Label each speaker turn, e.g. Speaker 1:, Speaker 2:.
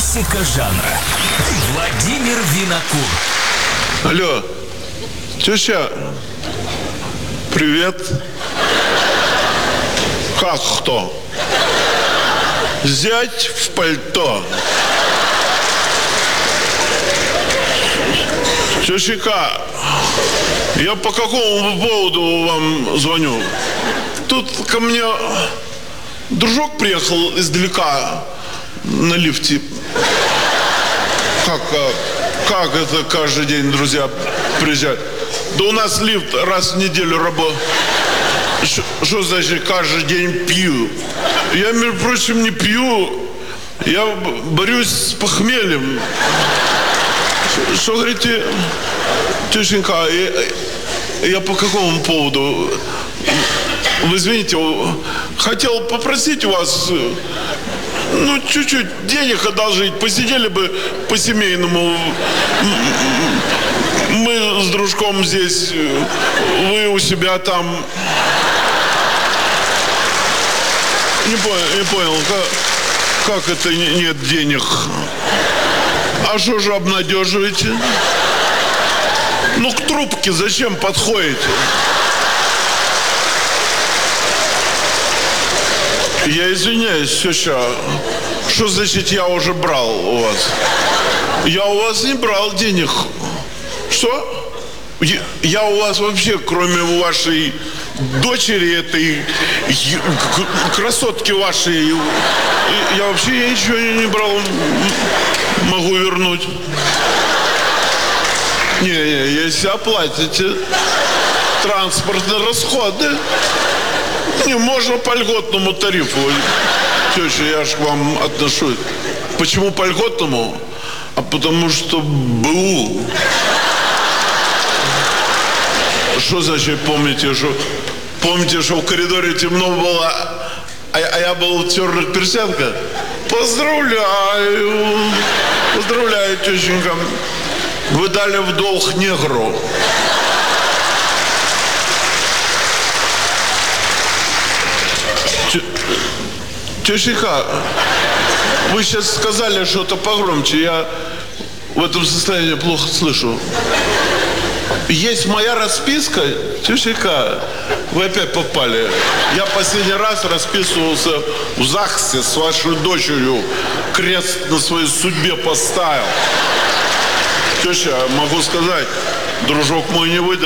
Speaker 1: Классика жанра. Владимир Винокур.
Speaker 2: Алло, теща, привет. Как кто? Зять в пальто. Тещика, я по какому поводу вам звоню? Тут ко мне дружок приехал издалека на лифте. Как это каждый день друзья приезжают? Да у нас лифт раз в неделю работает. Что значит каждый день пью? Я, между прочим, не пью. Я борюсь с похмельем. Что говорите, тещенька, я по какому поводу? Вы извините, хотел попросить у вас, чуть-чуть денег одолжить. Посидели бы по-семейному. Мы с дружком здесь, вы у себя там. Не понял, как это нет денег? А что же обнадеживаете? К трубке зачем подходите? Я извиняюсь, теща. Что значит я уже брал у вас? Я у вас не брал денег. Что? Я у вас вообще, кроме вашей дочери, этой красотки вашей, я вообще ничего не брал. Могу вернуть. Не, если оплатите транспортные расходы, не можно по льготному тарифу. Теща, я же к вам отношусь. Почему по льготному? А потому что БУ. Что значит помните, что в коридоре темно было, а я был в черных перчатках? Поздравляю, тещенька. Вы дали в долг негру. Тещенька, вы сейчас сказали что-то погромче. Я в этом состоянии плохо слышу. Есть моя расписка? Тещенька, вы опять попали. Я последний раз расписывался в ЗАГСе с вашей дочерью. Крест на своей судьбе поставил. Теща, могу сказать, дружок мой не выдержал.